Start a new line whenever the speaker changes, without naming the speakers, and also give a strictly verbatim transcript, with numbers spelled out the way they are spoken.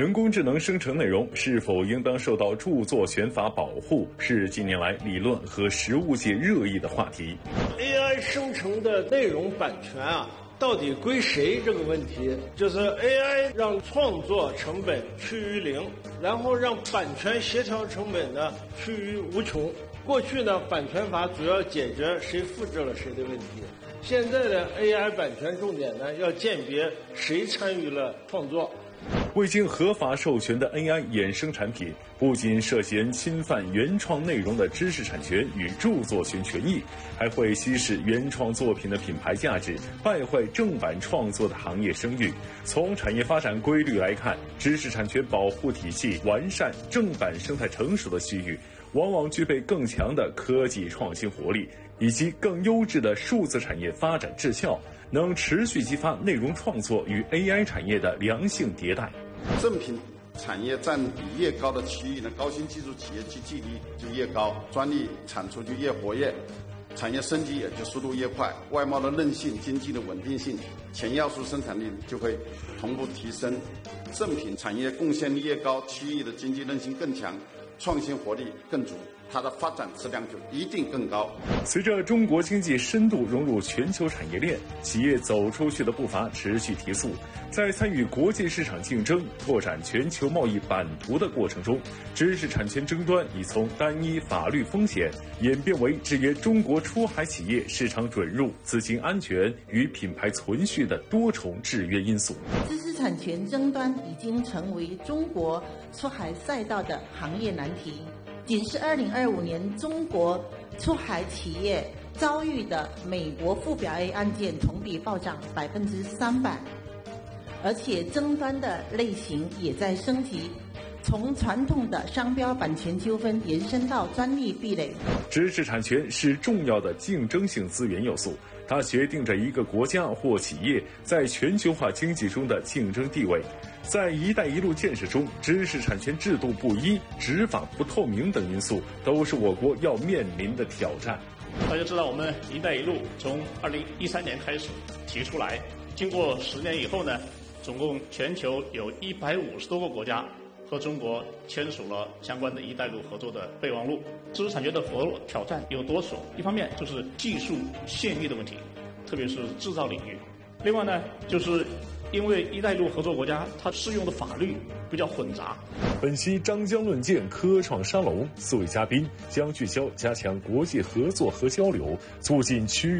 人工智能生成内容是否应当受到著作权法保护，是近年来理论和实务界热议的话题。
A I 生成的内容版权啊，到底归谁这个问题，就是 A I 让创作成本趋于零，然后让版权协调成本呢趋于无穷。过去呢，版权法主要解决谁复制了谁的问题，现在的 A I 版权重点呢要鉴别谁参与了创作。
未经合法授权的 A I 衍生产品，不仅涉嫌侵犯原创内容的知识产权与著作权权益，还会稀释原创作品的品牌价值，败坏正版创作的行业声誉。从产业发展规律来看，知识产权保护体系完善、正版生态成熟的区域，往往具备更强的科技创新活力，以及更优质的数字产业发展质效，能持续激发内容创作与 A I 产业的良性迭代。
正品产业占比越高的区域呢，高新技术企业聚集率就越高，专利产出就越活跃，产业升级也就速度越快，外贸的韧性、经济的稳定性、前要素生产力就会同步提升。正品产业贡献力越高，区域的经济韧性更强，创新活力更足，它的发展质量就一定更高。
随着中国经济深度融入全球产业链，企业走出去的步伐持续提速，在参与国际市场竞争、拓展全球贸易版图的过程中，知识产权争端已从单一法律风险演变为制约中国出海企业市场准入、资金安全与品牌存续的多重制约因素。
知识产权争端已经成为中国出海赛道的行业难题。仅是二零二五年中国出海企业遭遇的美国附表 A 案件同比暴涨百分之三百，而且争端的类型也在升级，从传统的商标版权纠纷延伸到专利壁垒。
知识产权是重要的竞争性资源要素，它决定着一个国家或企业在全球化经济中的竞争地位。在“一带一路”建设中，知识产权制度不一、执法不透明等因素都是我国要面临的挑战。
大家知道，我们“一带一路”从二零一三年开始提出来，经过十年以后呢，总共全球有一百五十多个国家和中国签署了相关的一带一路合作的备忘录。知识产权的合作挑战有多种，一方面就是技术限域的问题，特别是制造领域；另外呢，就是因为一带一路合作国家它适用的法律比较混杂。
本期张江论剑科创沙龙，四位嘉宾将聚焦加强国际合作和交流，促进区域